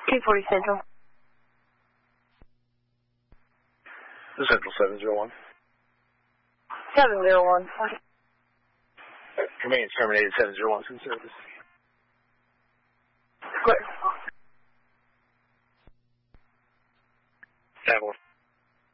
240 Central. The Central 701. 701. Remains terminated 701 in service. Clear.